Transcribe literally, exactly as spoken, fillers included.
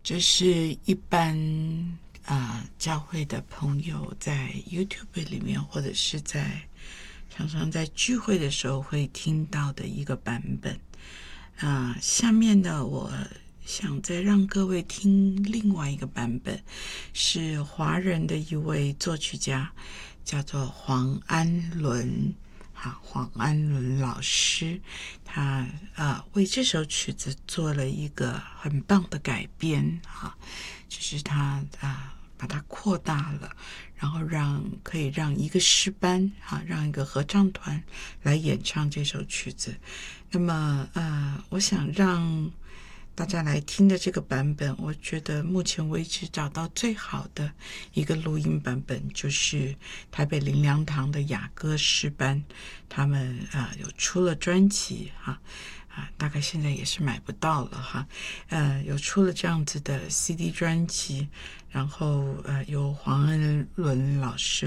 这是一般啊、呃、教会的朋友在 YouTube 里面，或者是在常常在聚会的时候会听到的一个版本啊、呃。下面呢，我想再让各位听另外一个版本，是华人的一位作曲家，叫做黄安伦。好，黄安伦老师，他呃为这首曲子做了一个很棒的改编哈，就是他啊、呃、把它扩大了，然后让可以让一个诗班啊，让一个合唱团来演唱这首曲子。那么呃，我想让大家来听的这个版本，我觉得目前为止找到最好的一个录音版本，就是台北林良堂的雅歌诗班，他们啊、呃、有出了专辑哈啊，大概现在也是买不到了哈，呃，有出了这样子的 C D 专辑，然后呃由黄恩伦老师